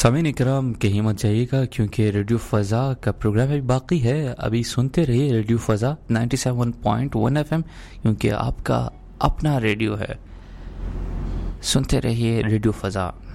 सामीन इकराम कहीं मत जाइएगा क्योंकि रेडियो फ़ज़ा का प्रोग्राम अभी बाकी है। अभी सुनते रहिए रेडियो फ़ज़ा 97.1 FM, क्योंकि आपका अपना रेडियो है। सुनते रहिए रेडियो फ़ज़ा।